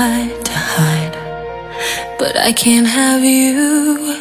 tried to hide, but I can't have you.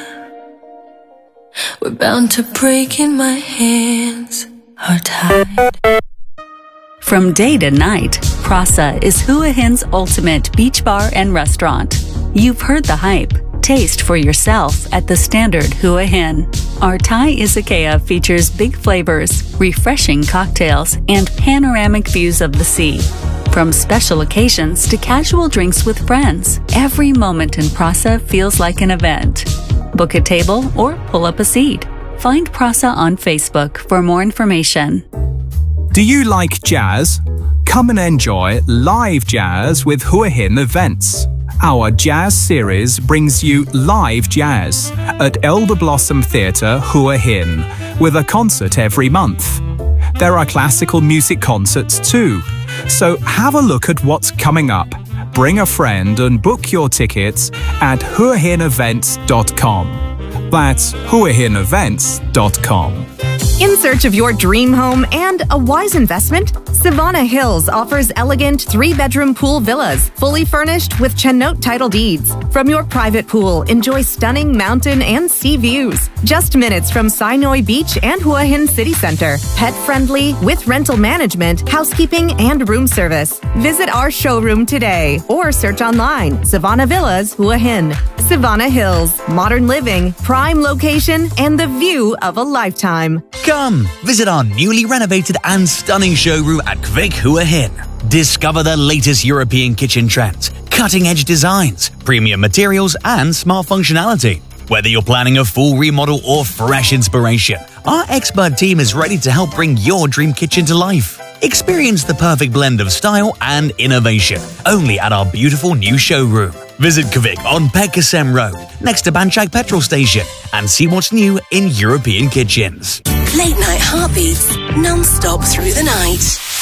We're bound to break and my hands are tied. From day to night, Prasa is Hua Hin's ultimate beach bar and restaurant. You've heard the hype. Taste for yourself at the standard Hua Hin. Our Thai izakaya features big flavors, refreshing cocktails, and panoramic views of the sea. From special occasions to casual drinks with friends, every moment in Prasa feels like an event. Book a table or pull up a seat. Find Prasa on Facebook for more information. Do you like jazz? Come and enjoy live jazz with Hua Hin Events. Our jazz series brings you live jazz at Elder Blossom Theatre, Hua Hin, with a concert every month. There are classical music concerts too, so have a look at what's coming up. Bring a friend and book your tickets at huahinevents.com. That's huahinevents.com. In search of your dream home and a wise investment? Savannah Hills offers elegant 3-bedroom pool villas, fully furnished with Chennote title deeds. From your private pool, enjoy stunning mountain and sea views. Just minutes from Sinoi Beach and Hua Hin City Center. Pet-friendly, with rental management, housekeeping, and room service. Visit our showroom today or search online, Savannah Villas, Hua Hin. Savannah Hills, modern living, prime location, and the view of a lifetime. Come, visit our newly renovated and stunning showroom at Kvik Hua Hin. Discover the latest European kitchen trends, cutting-edge designs, premium materials, and smart functionality. Whether you're planning a full remodel or fresh inspiration, our expert team is ready to help bring your dream kitchen to life. Experience the perfect blend of style and innovation, only at our beautiful new showroom. Visit Kvik on Pekasem Road, next to Banchak Petrol Station, and see what's new in European kitchens. Late night heartbeats, non-stop through the night.